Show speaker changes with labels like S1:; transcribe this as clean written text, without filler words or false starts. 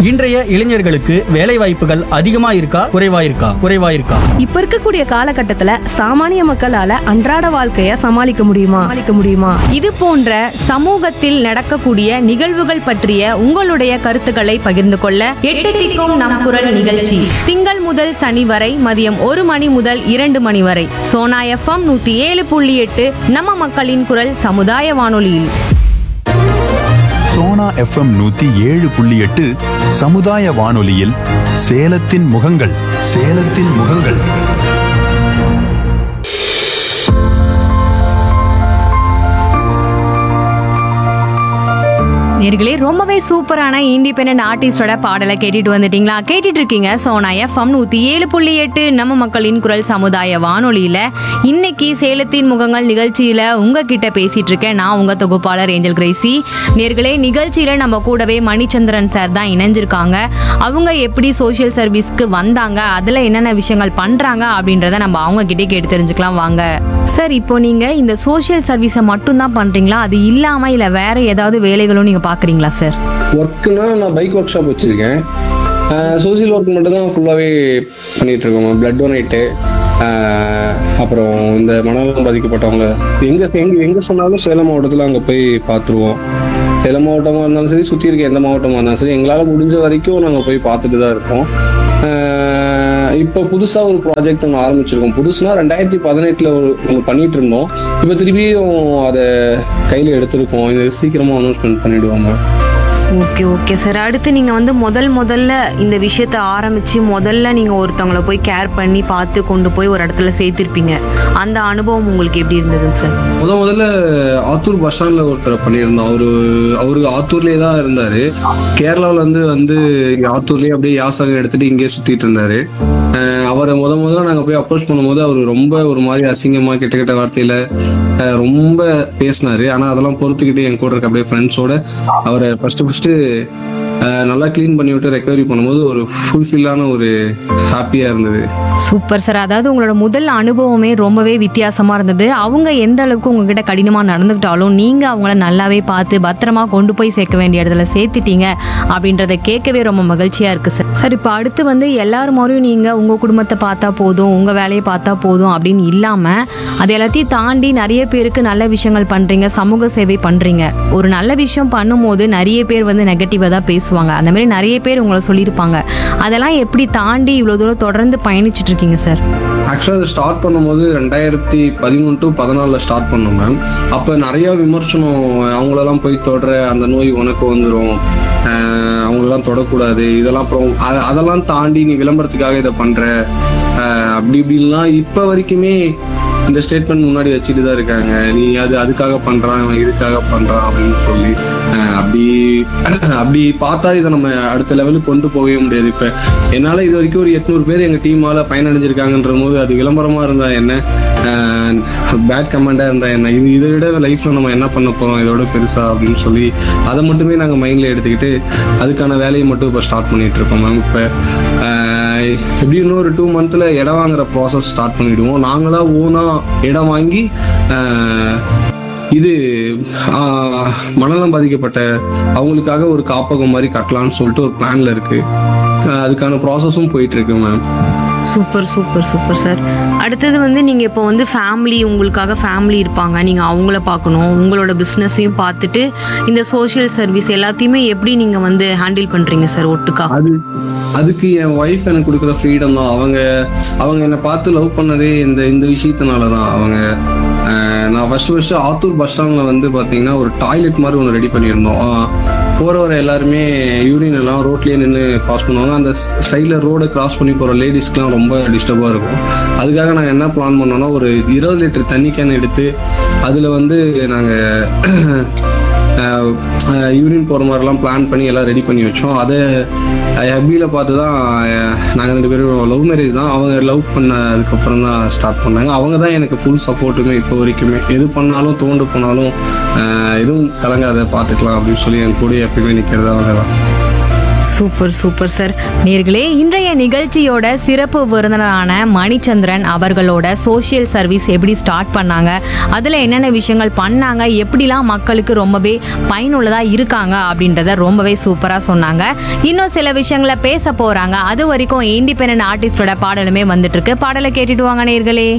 S1: இன்றைய இளைஞர்களுக்கு வேலை வாய்ப்புகள் அதிகமா இருக்கா குறைவா இருக்கா?
S2: இப்ப இருக்கக்கூடிய காலகட்டத்துல சாமானிய மக்களால அன்றாட வாழ்க்கைய சமாளிக்க முடியுமா?
S3: இது போன்ற சமூகத்தில் நடக்கக்கூடிய நிகழ்வுகள் பற்றிய உங்களுடைய கருத்துக்களை பகிர்ந்து கொள்ள எட்டு திக்கும் நம் குரல் நிகழ்ச்சி திங்கள் முதல் சனி வரை மதியம் 1 மணி முதல் 2 மணி வரை சோனா FM 107.8 நம்ம மக்களின் குரல் சமுதாய வானொலியில்.
S4: சோனா FM 107.8 சமுதாய வானொலியில் சேலத்தின் முகங்கள்.
S3: நேர்களே, ரொம்பவே சூப்பரான இண்டிபெண்டன்ட் ஆர்டிஸ்டோட பாடலை கேட்டுட்டு வந்துட்டீங்களா? கேட்டுட்டு இருக்கீங்க சோனா FM 107.8 நம்ம மக்களின் குரல் சமுதாய வானொலியில. இன்னைக்கு சேலத்தின் முகங்கள் நிகழ்ச்சியில உங்ககிட்ட பேசிட்டு இருக்கேன் நான், உங்க தொகுப்பாளர் ஏஞ்சல் கிரேசி. நேர்களே, நிகழ்ச்சியில நம்ம கூடவே மணிச்சந்திரன் சார் தான் இணைஞ்சிருக்காங்க. அவங்க எப்படி சோஷியல் சர்வீஸ்க்கு வந்தாங்க, அதுல என்னென்ன விஷயங்கள் பண்றாங்க அப்படின்றத நம்ம அவங்க கிட்டே கேட்டு தெரிஞ்சுக்கலாம் வாங்க. சார், இப்போ நீங்க இந்த சோஷியல் சர்வீஸை மட்டும் தான் பண்றீங்களா, அது இல்லாம இல்ல வேற ஏதாவது வேலைகளும் நீங்க பாக்குறீங்களா சார்?
S5: ஒர்க்குனா நான் பைக் ஒர்க் ஷாப் வச்சிருக்கேன். சோசியல் ஒர்க் மட்டும் தான் ஃபுல்லாகவே பண்ணிட்டு இருக்கோம். பிளட் டொனேட்டு, அப்புறம் இந்த மனநலம் பாதிக்கப்பட்டவங்க எங்க சொன்னாலும் சேலம் மாவட்டத்தில் அங்கே போய் பார்த்துருவோம். சேலம் மாவட்டமாக இருந்தாலும் சரி, சுற்றி இருக்க எந்த மாவட்டமாக இருந்தாலும் சரி, எங்களால் முடிஞ்ச வரைக்கும் நாங்கள் போய் பார்த்துட்டு தான் இருக்கோம். இப்போ புதுசாக ஒரு ப்ராஜெக்ட் ஒன்று ஆரம்பிச்சிருக்கோம். புதுசுனா 2018 ஒன்று பண்ணிட்டு இருந்தோம். இப்போ திருப்பியும் அதை கையில் எடுத்திருக்கோம். இது சீக்கிரமாக அனௌன்ஸ்மெண்ட் பண்ணிடுவாங்க.
S6: Okay sir. அடுத்து நீங்க வந்து முதல்ல இந்த விஷயத்த ஆரம்பிச்சு நீங்க ஒருத்தவங்களை போய் கேர் பண்ணி பார்த்து கொண்டு போய் ஒரு இடத்துல சேர்த்திருப்பீங்க. அந்த அனுபவம் உங்களுக்கு எப்படி இருந்ததுங்க சார்?
S5: முதல்ல ஆத்தூர் பஸ் ஸ்டாண்ட்ல ஒருத்தரை பண்ணியிருந்தோம். அவரு ஆத்தூர்லயே தான் இருந்தாரு. கேரளாவில வந்து ஆத்தூர்லயே அப்படியே யாசகம் எடுத்துட்டு இங்கே சுத்திட்டு இருந்தாரு. அவரை முதல்ல நாங்க போய் அப்ரோச் பண்ணும்போது அவரு ரொம்ப ஒரு மாதிரி அசிங்கமா கிட்ட வார்த்தையில ரொம்ப பேசினாரு. ஆனா அதெல்லாம் பொறுத்துக்கிட்டு என் கூட இருக்க அப்படியே ஃப்ரெண்ட்ஸோட அவரை ஃபர்ஸ்ட் நல்லா கிளீன் பண்ணி விட்டு ரெக்கவரி பண்ணும்போது ஒரு ஃபுல்ஃபில்லான ஒரு ஹாப்பியா இருந்தது.
S3: Super sir. அதாவது உங்களோட முதல் அனுபவமே ரொம்பவே வித்தியாசமா இருந்தது. அவங்க எந்த அளவுக்கு உங்ககிட்ட கடினமா நடந்துக்கிட்டாலும் நீங்க அவங்கள நல்லாவே பார்த்து பத்திரமா கொண்டு போய் சேர்க்க வேண்டிய இடத்துல சேர்த்துட்டீங்க அப்படின்றத கேட்கவே ரொம்ப மகிழ்ச்சியா இருக்கு சார். சார், இப்போ அடுத்து வந்து எல்லாரும் மாதிரியும் நீங்க உங்க குடும்பத்தை பார்த்தா போதும், உங்க வேலையை பார்த்தா போதும் அப்படின்னு இல்லாம அது எல்லாத்தையும் தாண்டி நிறைய பேருக்கு நல்ல விஷயங்கள் பண்றீங்க, சமூக சேவை பண்றீங்க. ஒரு நல்ல விஷயம் பண்ணும்போது நிறைய பேர் வந்து நெகட்டிவா தான் பேசுவாங்க. அந்த மாதிரி நிறைய பேர் உங்களை சொல்லியிருப்பாங்க. அதெல்லாம் எப்படி தாண்டி இவ்வளவு தூரம் தொடர்ந்து பயணிச்சுட்டு இருக்கீங்க சார்?
S5: ஆக்சுவலா அதை ஸ்டார்ட் பண்ணும்போது 2013 to 2014 ஸ்டார்ட் பண்ணோம் மேம். அப்ப நிறைய விமர்சனம், அவங்களெல்லாம் போய் தொடர, அந்த நோய் உனக்கு வந்துடும், அவங்களெல்லாம் தொடக்கூடாது, இதெல்லாம் அப்புறம் அதெல்லாம் தாண்டி நீ விளம்பரத்துக்காக இதை பண்ற அப்படி இப்படின்லாம் இப்ப வரைக்குமே இந்த ஸ்டேட்மெண்ட் முன்னாடி வச்சுட்டு தான் இருக்காங்க. நீ அதுக்காக பண்றான், இதுக்காக பண்றான் அப்படின்னு சொல்லி அப்படி பார்த்தா இதை நம்ம அடுத்த லெவலுக்கு கொண்டு போகவே முடியாது. இப்ப என்னால இது வரைக்கும் ஒரு 800 பேர் எங்க டீமால பயனடைஞ்சிருக்காங்கன்ற போது அது விளம்பரமா இருந்தா என்ன, பேட் கமெண்டா இருந்தா என்ன, இதை விட லைஃப்ல நம்ம என்ன பண்ண போறோம் இதோட பெருசா அப்படின்னு சொல்லி அதை மட்டுமே நாங்க மைண்ட்ல எடுத்துக்கிட்டு அதுக்கான வேலையை மட்டும் இப்ப ஸ்டார்ட் பண்ணிட்டு இருக்கோம் மேம். இப்ப எப்படி இன்னொரு 2 monthsல இடம் வாங்குற ப்ராசஸ் ஸ்டார்ட் பண்ணிடுவோம். நாங்களா ஓனா இடம் வாங்கி இது மனநலம் பாதிக்கப்பட்ட அவங்களுக்காக ஒரு காப்பகம் மாதிரி கட்டலாம்னு சொல்லிட்டு ஒரு பிளான்ல இருக்கு. அதுக்கான ப்ராசஸும் போயிட்டு இருக்கு மேம்.
S6: Super sir. அடுத்தது வந்து நீங்க இப்போ வந்து ஃபேமிலி, உங்களுக்காக ஃபேமிலி இருப்பாங்க, நீங்க அவங்கள பார்க்கணும், உங்களோட பிசினஸையும் பார்த்துட்டு இந்த சோஷியல் சர்வீஸ் எல்லாத்தையுமே எப்படி நீங்க வந்து ஹேண்டில் பண்றீங்க சார் ஒட்டுக்கா?
S5: அதுக்கு என் ஒய்ஃப் எனக்கு கொடுக்குற ஃப்ரீடம் தான். அவங்க என்னை பார்த்து லவ் பண்ணதே இந்த விஷயத்தினாலதான். நான் ஃபர்ஸ்ட் ஆத்தூர் பஸ் ஸ்டாண்ட்ல வந்து பாத்தீங்கன்னா ஒரு டாய்லெட் மாதிரி ஒன்று ரெடி பண்ணியிருந்தோம். போறவர எல்லாருமே யூரின் எல்லாம் ரோட்லயே நின்று பாஸ் பண்ணுவாங்க. அந்த சைட்ல ரோடை கிராஸ் பண்ணி போற லேடிஸ்க்குலாம் ரொம்ப டிஸ்டர்பா இருக்கும். அதுக்காக நாங்கள் என்ன பிளான் பண்ணோம்னா ஒரு 20 லிட்டர் தண்ணி கேன் எடுத்து அதுல வந்து நாங்க யூரின் போகிற மாதிரிலாம் பிளான் பண்ணி எல்லாம் ரெடி பண்ணி வச்சோம். அதை ஹப்பியில் பார்த்து தான் நாங்கள் 2 பேரும் லவ் மேரேஜ் தான். அவங்க லவ் பண்ணதுக்கப்புறம் தான் ஸ்டார்ட் பண்ணாங்க. அவங்க தான் எனக்கு ஃபுல் சப்போர்ட்டுமே இப்போ வரைக்குமே. எது பண்ணாலும் தோண்டு போனாலும் எதுவும் கலங்காத பார்த்துக்கலாம் அப்படின்னு சொல்லி என் கூட எப்பயுமே நிற்கிறது அவங்க தான்.
S6: Super super sir.
S3: நேர்களே, இன்றைய நிகழ்ச்சியோட சிறப்பு விருந்தினரான மணிச்சந்திரன் அவர்களோட சோஷியல் சர்வீஸ் எப்படி ஸ்டார்ட் பண்ணாங்க, அதில் என்னென்ன விஷயங்கள் பண்ணாங்க, எப்படிலாம் மக்களுக்கு ரொம்பவே பயனுள்ளதாக இருக்காங்க அப்படின்றத ரொம்பவே சூப்பராக சொன்னாங்க. இன்னும் சில விஷயங்களை பேச போகிறாங்க. அது வரைக்கும் இண்டிபெண்டன்ட் ஆர்டிஸ்டோட பாடலுமே வந்துட்டு இருக்கு. பாடலை கேட்டுட்டு வாங்க நேர்களே.